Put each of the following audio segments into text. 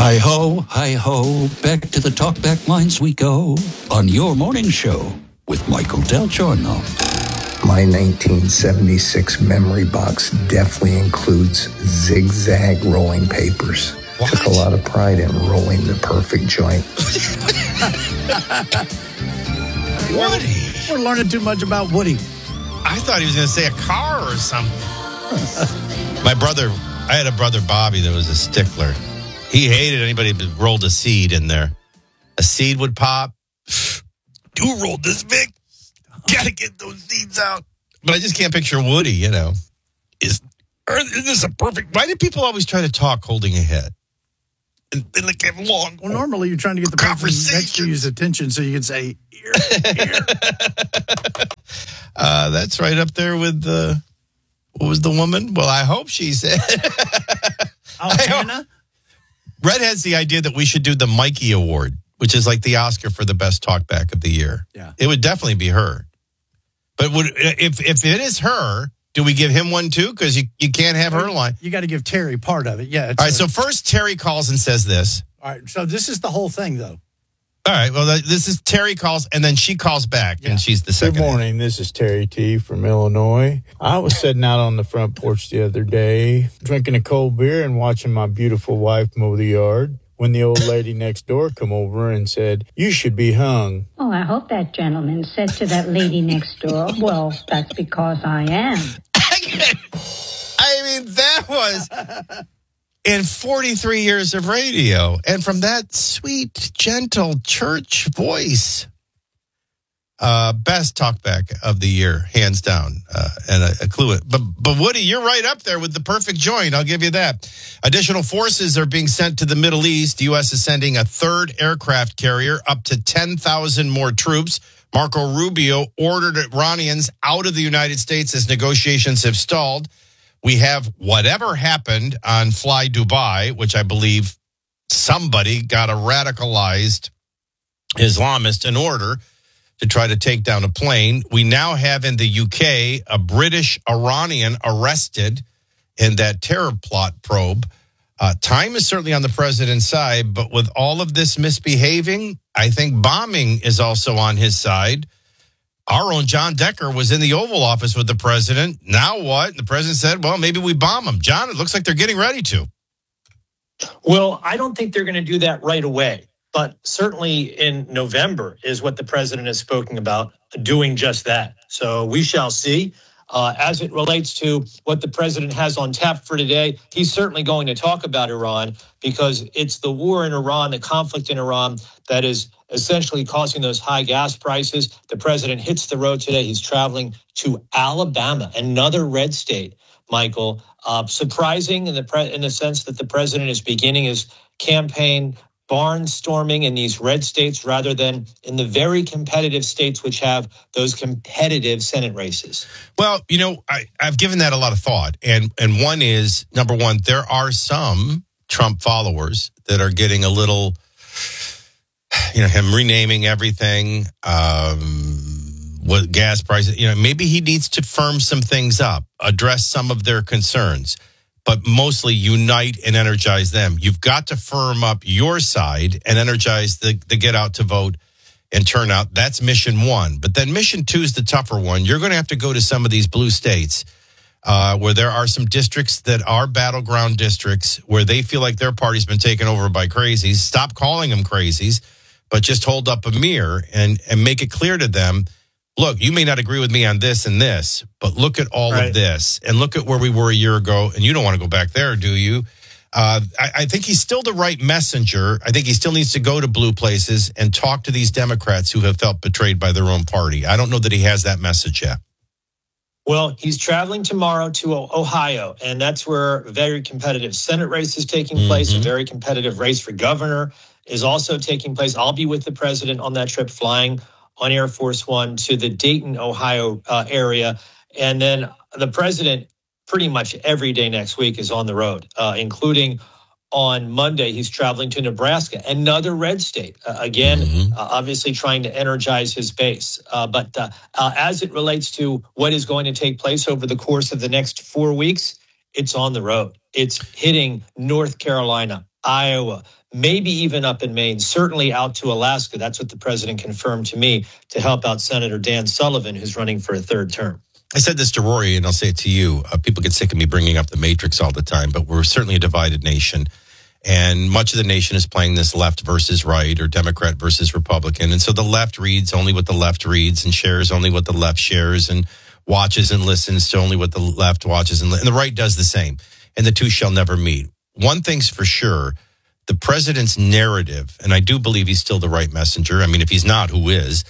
Hi ho, back to the talkback lines we go on your morning show with Michael Del Giorno. My 1976 memory box definitely includes zigzag rolling papers. What? Took a lot of pride in rolling the perfect joint. Woody. We're learning too much about Woody. I thought he was going to say a car or something. I had a brother, Bobby, that was a stickler. He hated anybody that rolled a seed in there. A seed would pop. You rolled this big. Got to get those seeds out. But I just can't picture Woody, you know. Is this a perfect... Why do people always try to talk holding a head? And like have long... Well, normally you're trying to get the person next to you's attention so you can say, here. That's right up there with what was the woman? Well, I hope she said... Hannah? Red has the idea that we should do the Mikey Award, which is like the Oscar for the best talkback of the year. Yeah. It would definitely be her. But if it is her, do we give him one too? Because you can't have her line. You got to give Terry part of it. Yeah. All right, so first Terry calls and says this. All right, so this is the whole thing, though. All right, well, this is Terry calls, and then she calls back, and she's the second. Good morning. This is Terry T. from Illinois. I was sitting out on the front porch the other day, drinking a cold beer and watching my beautiful wife mow the yard, when the old lady next door come over and said, "You should be hung." Oh, I hope that gentleman said to that lady next door, "Well, that's because I am." I mean, that was... in 43 years of radio, and from that sweet, gentle church voice, best talkback of the year, hands down, and a clue. But Woody, you're right up there with the perfect joint. I'll give you that. Additional forces are being sent to the Middle East. The U.S. is sending a third aircraft carrier, up to 10,000 more troops. Marco Rubio ordered Iranians out of the United States as negotiations have stalled. We have whatever happened on Fly Dubai, which I believe somebody got a radicalized Islamist in order to try to take down a plane. We now have in the UK a British Iranian arrested in that terror plot probe. Time is certainly on the president's side, but with all of this misbehaving, I think bombing is also on his side. Our own John Decker was in the Oval Office with the president. Now what? The president said, well, maybe we bomb him. John, it looks like they're getting ready to. Well, I don't think they're going to do that right away. But certainly in November is what the president has spoken about, doing just that. So we shall see. As it relates to what the president has on tap for today, he's certainly going to talk about Iran because it's the war in Iran, the conflict in Iran that is essentially causing those high gas prices. The president hits the road today. He's traveling to Alabama, another red state, Michael. Surprising in the sense that the president is beginning his campaign barnstorming in these red states rather than in the very competitive states which have those competitive Senate races. Well, you know, I've given that a lot of thought. And one is, number one, there are some Trump followers that are getting a little, him renaming everything, what gas prices, maybe he needs to firm some things up, address some of their concerns, but mostly unite and energize them. You've got to firm up your side and energize the get out to vote and turn out. That's mission one. But then mission two is the tougher one. You're going to have to go to some of these blue states where there are some districts that are battleground districts where they feel like their party's been taken over by crazies. Stop calling them crazies, but just hold up a mirror and make it clear to them, look, you may not agree with me on this and this, but look at all of this and look at where we were a year ago. And you don't want to go back there, do you? I think he's still the right messenger. I think he still needs to go to blue places and talk to these Democrats who have felt betrayed by their own party. I don't know that he has that message yet. Well, he's traveling tomorrow to Ohio, and that's where a very competitive Senate race is taking place. A very competitive race for governor is also taking place. I'll be with the president on that trip, flying on Air Force One to the Dayton, Ohio area. And then the president pretty much every day next week is on the road, including on Monday. He's traveling to Nebraska, another red state. Obviously trying to energize his base. But as it relates to what is going to take place over the course of the next 4 weeks, it's on the road. It's hitting North Carolina, Iowa, maybe even up in Maine, certainly out to Alaska. That's what the president confirmed to me, to help out Senator Dan Sullivan, who's running for a third term. I said this to Rory, and I'll say it to you. People get sick of me bringing up the matrix all the time, but we're certainly a divided nation. And much of the nation is playing this left versus right or Democrat versus Republican. And so the left reads only what the left reads and shares only what the left shares and watches and listens to only what the left watches. And the right does the same. And the two shall never meet. One thing's for sure, the president's narrative, and I do believe he's still the right messenger. I mean, if he's not, who is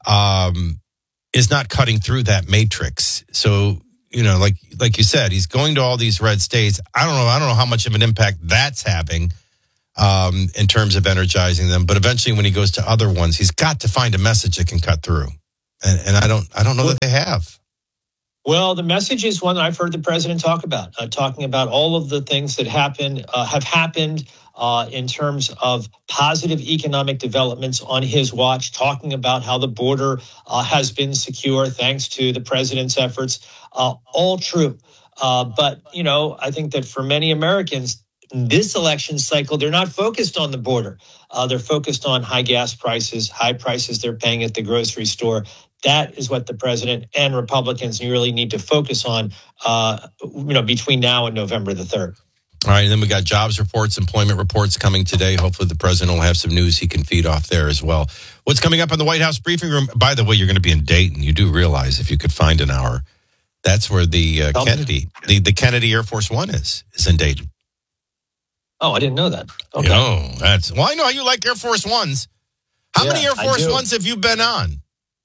not cutting through that matrix. So, you know, like you said, he's going to all these red states. I don't know how much of an impact that's having in terms of energizing them. But eventually, when he goes to other ones, he's got to find a message that can cut through. And I don't know that they have. Well, the message is one I've heard the president talk about, talking about all of the things that have happened in terms of positive economic developments on his watch, talking about how the border has been secure thanks to the president's efforts. All true. But, you know, I think that for many Americans, this election cycle, they're not focused on the border. They're focused on high gas prices, high prices they're paying at the grocery store. That is what the president and Republicans really need to focus on, between now and November the 3rd. All right, and then we got jobs reports, employment reports coming today. Hopefully the president will have some news he can feed off there as well. What's coming up in the White House briefing room? By the way, you're going to be in Dayton. You do realize if you could find an hour, that's where the the Kennedy Air Force One is in Dayton. Oh, I didn't know that. Okay. No, I know how you like Air Force Ones. How many Air Force Ones have you been on?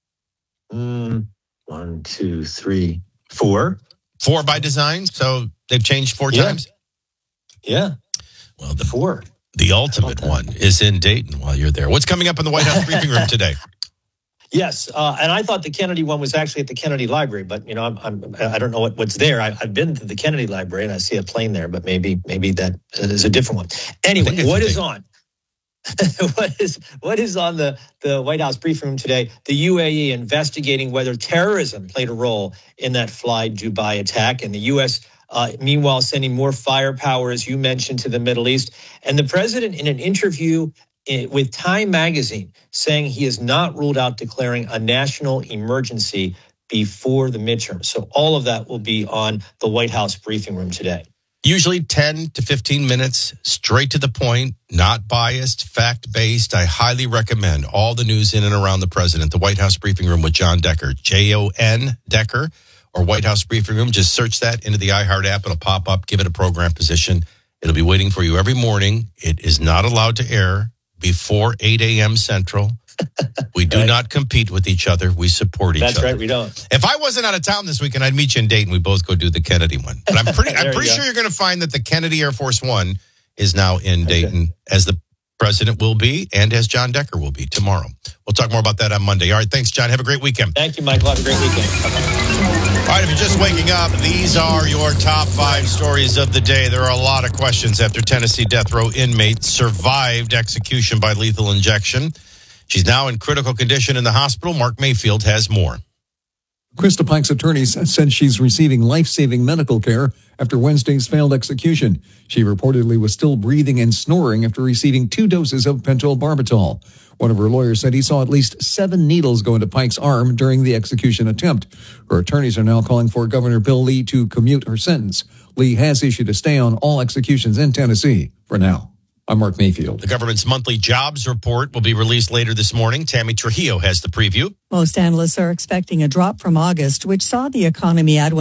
1, 2, 3, 4. 4 by design, so they've changed 4 times? Yeah. Well, the ultimate one is in Dayton while you're there. What's coming up in the White House briefing room today? Yes, and I thought the Kennedy one was actually at the Kennedy Library, but you know, I don't know what's there. I've been to the Kennedy Library and I see a plane there, but maybe that is a different one. Anyway, what is on? what is on the White House briefing room today? The UAE investigating whether terrorism played a role in that Fly Dubai attack, and the U.S. Meanwhile sending more firepower, as you mentioned, to the Middle East. And the president, in an interview with Time magazine, saying he has not ruled out declaring a national emergency before the midterm. So all of that will be on the White House briefing room today. Usually 10 to 15 minutes, straight to the point, not biased, fact-based. I highly recommend all the news in and around the president, the White House briefing room with John Decker, Jon Decker, or White House briefing room. Just search that into the iHeart app. It'll pop up. Give it a program position. It'll be waiting for you every morning. It is not allowed to air before 8 a.m. Central. We do not compete with each other. We support each other. That's right, we don't. If I wasn't out of town this weekend, I'd meet you in Dayton. We both go do the Kennedy one. But I'm pretty sure you're going to find that the Kennedy Air Force One is now in Dayton, as the president will be and as John Decker will be tomorrow. We'll talk more about that on Monday. All right, thanks, John. Have a great weekend. Thank you, Michael. Have a great weekend. All right, if you're just waking up, these are your top 5 stories of the day. There are a lot of questions after Tennessee death row inmate survived execution by lethal injection. She's now in critical condition in the hospital. Mark Mayfield has more. Krista Pike's attorneys said she's receiving life-saving medical care after Wednesday's failed execution. She reportedly was still breathing and snoring after receiving 2 doses of pentobarbital. One of her lawyers said he saw at least 7 needles go into Pike's arm during the execution attempt. Her attorneys are now calling for Governor Bill Lee to commute her sentence. Lee has issued a stay on all executions in Tennessee for now. I'm Mark Mayfield. The government's monthly jobs report will be released later this morning. Tammy Trujillo has the preview. Most analysts are expecting a drop from August, which saw the economy add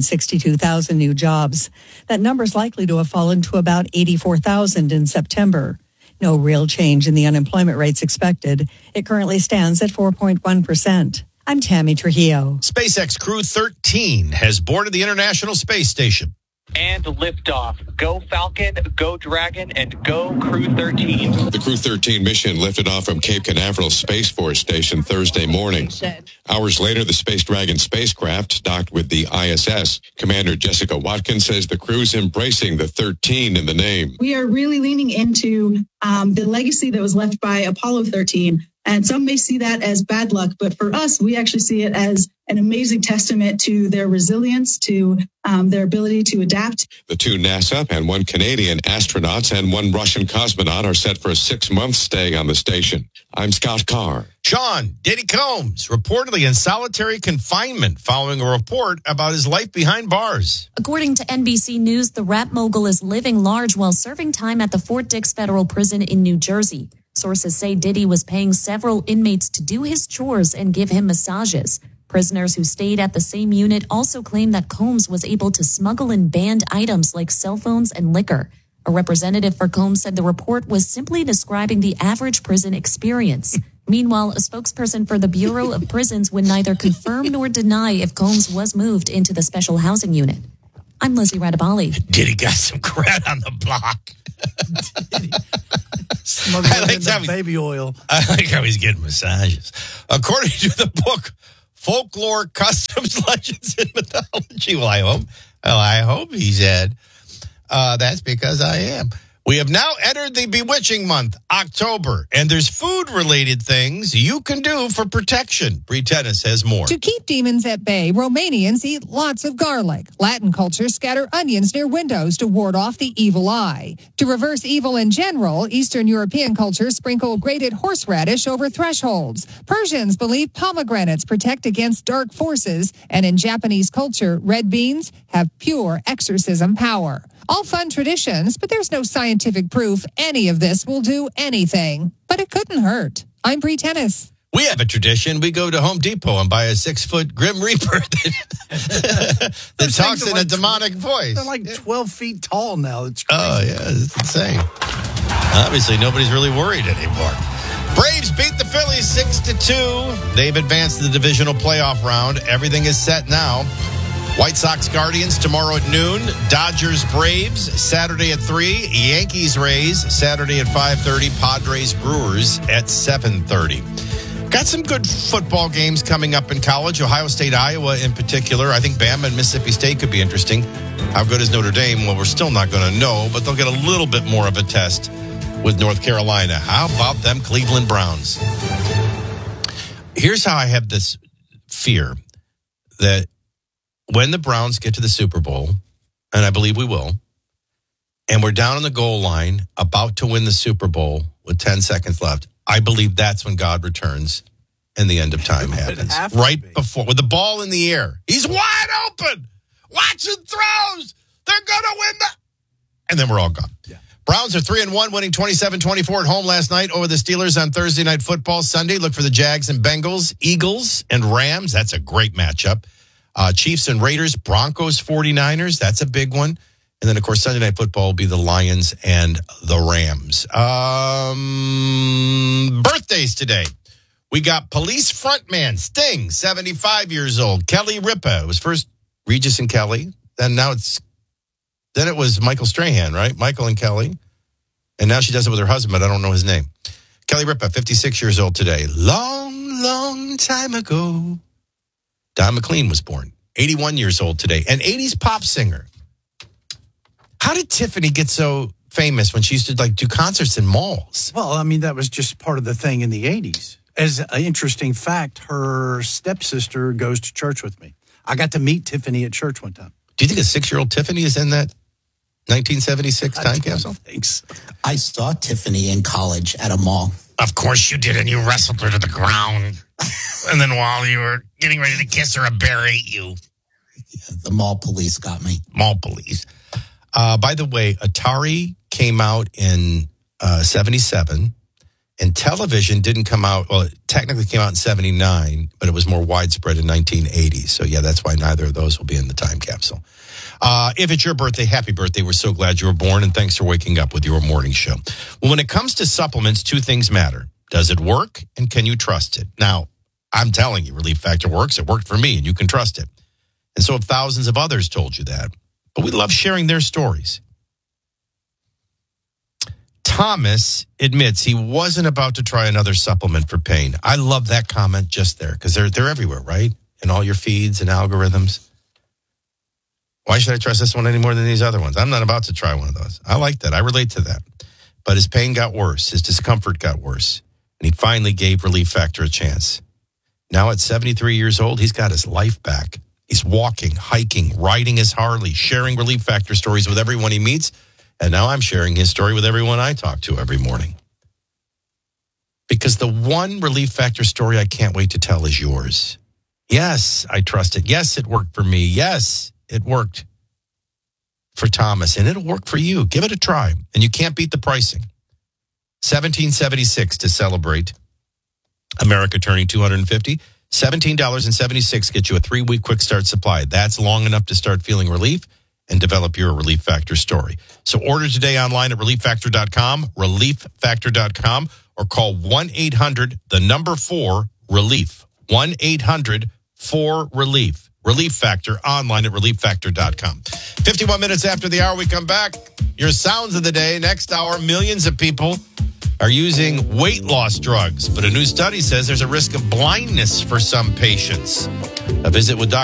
162,000 new jobs. That number is likely to have fallen to about 84,000 in September. No real change in the unemployment rates expected. It currently stands at 4.1%. I'm Tammy Trujillo. SpaceX Crew 13 has boarded the International Space Station. And liftoff. Go Falcon, go Dragon, and go Crew 13. The Crew 13 mission lifted off from Cape Canaveral Space Force Station Thursday morning. Hours later, the Space Dragon spacecraft docked with the ISS. Commander Jessica Watkins says the crew's embracing the 13 in the name. We are really leaning into the legacy that was left by Apollo 13 And some may see that as bad luck, but for us, we actually see it as an amazing testament to their resilience, to their ability to adapt. The 2 NASA and 1 Canadian astronauts and 1 Russian cosmonaut are set for a 6-month stay on the station. I'm Scott Carr. Sean Diddy Combs, reportedly in solitary confinement following a report about his life behind bars. According to NBC News, the rap mogul is living large while serving time at the Fort Dix Federal Prison in New Jersey. Sources say Diddy was paying several inmates to do his chores and give him massages. Prisoners who stayed at the same unit also claim that Combs was able to smuggle in banned items like cell phones and liquor. A representative for Combs said the report was simply describing the average prison experience. Meanwhile, a spokesperson for the Bureau of Prisons would neither confirm nor deny if Combs was moved into the special housing unit. I'm Lizzie Radabali. Diddy got some cred on the block. Smuggling in the baby oil. I like how he's getting massages. According to the book, Folklore, Customs, Legends, and Mythology. Well, I hope he said, that's because I am. We have now entered the bewitching month, October, and there's food-related things you can do for protection. Bree Tennis has more. To keep demons at bay, Romanians eat lots of garlic. Latin cultures scatter onions near windows to ward off the evil eye. To reverse evil in general, Eastern European cultures sprinkle grated horseradish over thresholds. Persians believe pomegranates protect against dark forces, and in Japanese culture, red beans have pure exorcism power. All fun traditions, but there's no scientific proof any of this will do anything. But it couldn't hurt. I'm Bree Tennis. We have a tradition. We go to Home Depot and buy a 6-foot Grim Reaper that talks in a demonic voice. They're like 12 feet tall now. It's crazy. Oh, yeah, it's insane. Obviously, nobody's really worried anymore. Braves beat the Phillies 6-2. They've advanced to the divisional playoff round. Everything is set now. White Sox Guardians tomorrow at noon. Dodgers Braves Saturday at 3. Yankees Rays Saturday at 5:30. Padres Brewers at 7:30. Got some good football games coming up in college. Ohio State, Iowa in particular. I think Bama and Mississippi State could be interesting. How good is Notre Dame? Well, we're still not going to know, but they'll get a little bit more of a test with North Carolina. How about them Cleveland Browns? Here's how I have this fear that when the Browns get to the Super Bowl, and I believe we will, and we're down on the goal line, about to win the Super Bowl with 10 seconds left, I believe that's when God returns and the end of time happens. Right before, with the ball in the air. He's wide open. Watson throws. They're going to win the... And then we're all gone. Yeah. Browns are 3-1, winning 27-24 at home last night over the Steelers on Thursday Night Football. Sunday, look for the Jags and Bengals, Eagles and Rams. That's a great matchup. Chiefs and Raiders, Broncos, 49ers. That's a big one. And then, of course, Sunday Night Football will be the Lions and the Rams. Birthdays today. We got Police frontman Sting, 75 years old. Kelly Ripa. It was first Regis and Kelly. Then it was Michael Strahan, right? Michael and Kelly. And now she does it with her husband, but I don't know his name. Kelly Ripa, 56 years old today. Long, long time ago. Don McLean was born, 81 years old today, an 80s pop singer. How did Tiffany get so famous when she used to do concerts in malls? Well, I mean, that was just part of the thing in the 80s. As an interesting fact, her stepsister goes to church with me. I got to meet Tiffany at church one time. Do you think a 6-year-old Tiffany is in that 1976 time capsule? Thanks. I saw Tiffany in college at a mall. Of course you did, and you wrestled her to the ground. And then while you were getting ready to kiss her, a bear ate you. Yeah, the mall police got me. Mall police. By the way, Atari came out in 77, and television didn't come out, well, it technically came out in 79, but it was more widespread in 1980. So, yeah, that's why neither of those will be in the time capsule. If it's your birthday, happy birthday. We're so glad you were born, and thanks for waking up with your morning show. Well, when it comes to supplements, 2 things matter. Does it work, and can you trust it? Now, I'm telling you, Relief Factor works. It worked for me, and you can trust it. And so have thousands of others told you that. But we love sharing their stories. Thomas admits he wasn't about to try another supplement for pain. I love that comment just there, because they're everywhere, right? In all your feeds and algorithms. Why should I trust this one any more than these other ones? I'm not about to try one of those. I like that. I relate to that. But his pain got worse. His discomfort got worse. And he finally gave Relief Factor a chance. Now at 73 years old, he's got his life back. He's walking, hiking, riding his Harley, sharing Relief Factor stories with everyone he meets. And now I'm sharing his story with everyone I talk to every morning. Because the one Relief Factor story I can't wait to tell is yours. Yes, I trust it. Yes, it worked for me. Yes, it worked for Thomas. And it'll work for you. Give it a try. And you can't beat the pricing. $17.76 to celebrate America turning 250. $17.76 gets you a 3-week quick start supply. That's long enough to start feeling relief and develop your Relief Factor story. So order today online at relieffactor.com, relieffactor.com, or call 1-800-4-RELIEF. 1-800-4-RELIEF. Relief Factor online at relieffactor.com. 51 minutes after the hour, we come back. Your sounds of the day. Next hour, millions of people are using weight loss drugs, but a new study says there's a risk of blindness for some patients. A visit with Dr.